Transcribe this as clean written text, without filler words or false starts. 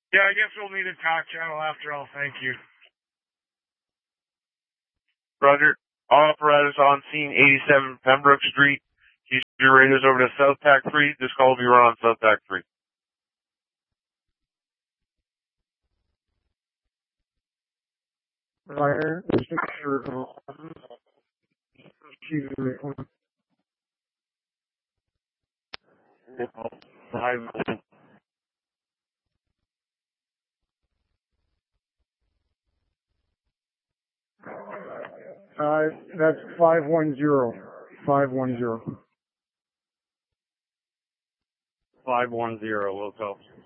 Yeah, I guess we'll need a talk channel after all. Thank you. Roger. All apparatus on scene, 87 Pembroke Street. Keep your radios over to South Tac 3. This call will be run on South Tac 3. Fire, that's 510. 510. 510, we'll go.